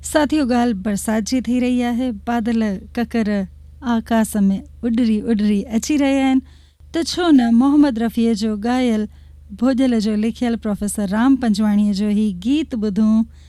साथियों, ॻाल्हि बरसाति जी थी रही आहे। बादल ककर आकाश में उॾरी उॾरी अची रहिया आहिनि, त छो न मोहम्मद रफ़ीअ जो ॻायल भोॼल जो लिखियल प्रोफेसर राम पंजवाणीअ जो ही गीत ॿुधूं।